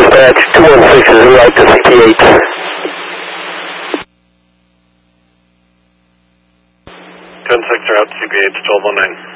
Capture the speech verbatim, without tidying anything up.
dispatch, two one six is en route to C T eight. two one six are out to C P H, twelve oh nine.